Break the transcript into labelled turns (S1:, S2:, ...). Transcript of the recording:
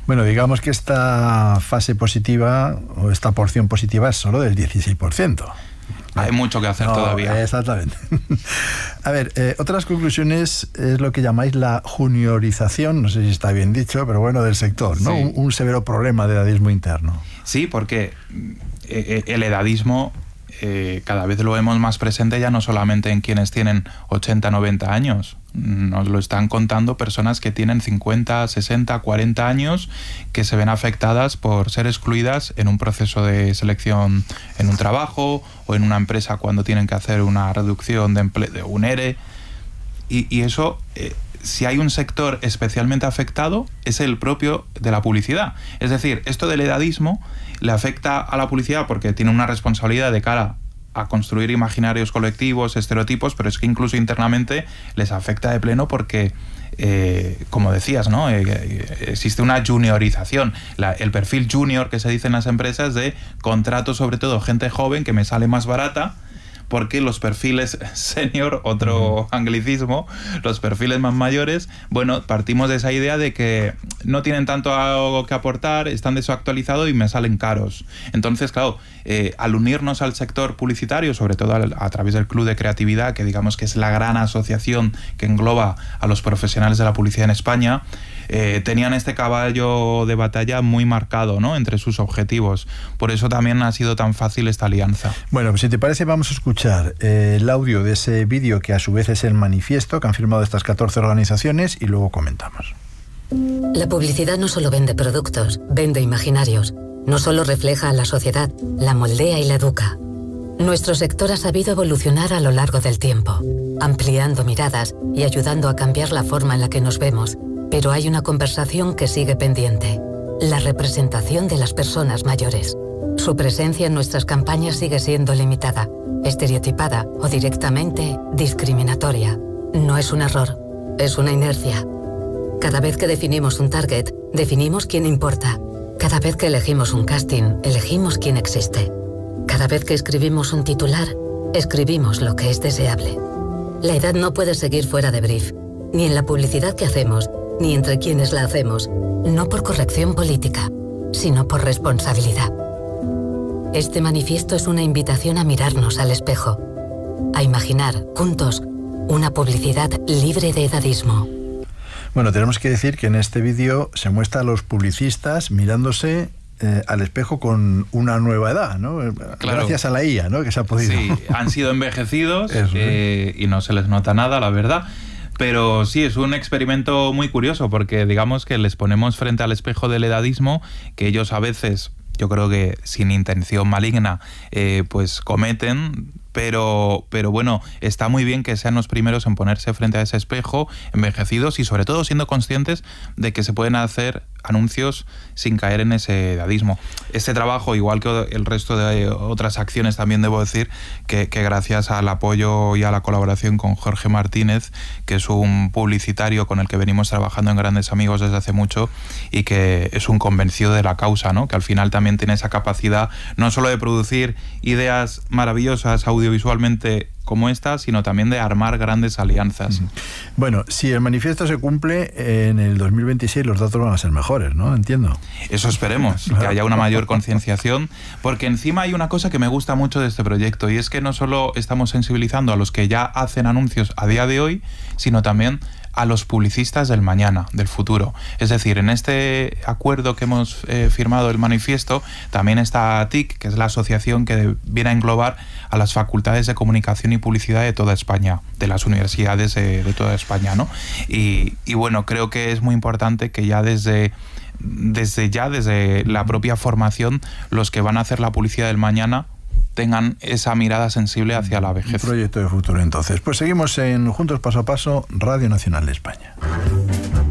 S1: Bueno, digamos que esta fase positiva o esta porción positiva es solo del 16%.
S2: Hay mucho que hacer todavía.
S1: Exactamente. A ver, otras conclusiones es lo que llamáis la juniorización, no sé si está bien dicho, pero bueno, del sector, ¿no?
S2: Sí.
S1: Un severo problema de edadismo interno.
S2: Sí, porque el edadismo cada vez lo vemos más presente ya no solamente en quienes tienen 80, 90 años. Nos lo están contando personas que tienen 50, 60, 40 años que se ven afectadas por ser excluidas en un proceso de selección en un trabajo o en una empresa cuando tienen que hacer una reducción de empleo, de un ERE. Y eso, si hay un sector especialmente afectado, es el propio de la publicidad. Es decir, esto del edadismo le afecta a la publicidad porque tiene una responsabilidad de cara a construir imaginarios colectivos, estereotipos, pero es que incluso internamente les afecta de pleno porque, como decías, ¿no? Existe una juniorización. El perfil junior que se dice en las empresas de contrato, sobre todo gente joven que me sale más barata, porque los perfiles senior, otro anglicismo, los perfiles más mayores, bueno, partimos de esa idea de que no tienen tanto algo que aportar, están desactualizados y me salen caros. Entonces, claro, al unirnos al sector publicitario, sobre todo a través del Club de Creatividad, que digamos que es la gran asociación que engloba a los profesionales de la publicidad en España, tenían este caballo de batalla muy marcado, ¿no?, entre sus objetivos. Por eso también ha sido tan fácil esta alianza.
S1: Bueno, pues si te parece vamos a escuchar el audio de ese vídeo que a su vez es el manifiesto que han firmado estas 14 organizaciones y luego comentamos.
S3: La publicidad no solo vende productos, vende imaginarios. No solo refleja a la sociedad, la moldea y la educa. Nuestro sector ha sabido evolucionar a lo largo del tiempo, ampliando miradas y ayudando a cambiar la forma en la que nos vemos. Pero hay una conversación que sigue pendiente: la representación de las personas mayores. Su presencia en nuestras campañas sigue siendo limitada, estereotipada o directamente discriminatoria. No es un error, es una inercia. Cada vez que definimos un target, definimos quién importa. Cada vez que elegimos un casting, elegimos quién existe. Cada vez que escribimos un titular, escribimos lo que es deseable. La edad no puede seguir fuera de brief, ni en la publicidad que hacemos, ni entre quienes la hacemos, no por corrección política, sino por responsabilidad. Este manifiesto es una invitación a mirarnos al espejo, a imaginar, juntos, una publicidad libre de edadismo.
S1: Bueno, tenemos que decir que en este vídeo se muestra a los publicistas mirándose al espejo con una nueva edad, ¿no? Claro. Gracias a la IA, ¿no?, que se ha podido.
S2: Sí, han sido envejecidos y no se les nota nada, la verdad. Pero sí, es un experimento muy curioso porque digamos que les ponemos frente al espejo del edadismo que ellos a veces, yo creo que sin intención maligna, pues cometen. Pero bueno, está muy bien que sean los primeros en ponerse frente a ese espejo, envejecidos y sobre todo siendo conscientes de que se pueden hacer anuncios sin caer en ese edadismo. Este trabajo, igual que el resto de otras acciones, también debo decir que gracias al apoyo y a la colaboración con Jorge Martínez, que es un publicitario con el que venimos trabajando en Grandes Amigos desde hace mucho y que es un convencido de la causa, ¿no?, que al final también tiene esa capacidad no solo de producir ideas maravillosas audiovisualmente como esta, sino también de armar grandes alianzas.
S1: Bueno, si el manifiesto se cumple, en el 2026 los datos van a ser mejores, ¿no? Entiendo.
S2: Eso esperemos, que haya una mayor concienciación, porque encima hay una cosa que me gusta mucho de este proyecto, y es que no solo estamos sensibilizando a los que ya hacen anuncios a día de hoy, sino también a los publicistas del mañana, del futuro. Es decir, en este acuerdo que hemos firmado, el manifiesto, también está TIC, que es la asociación que viene a englobar a las facultades de comunicación y publicidad de toda España, de las universidades de toda España, ¿no? Y bueno, creo que es muy importante que ya desde la propia formación, los que van a hacer la publicidad del mañana tengan esa mirada sensible hacia la vejez.
S1: Un proyecto de futuro, entonces. Pues seguimos en Juntos Paso a Paso, Radio Nacional de España.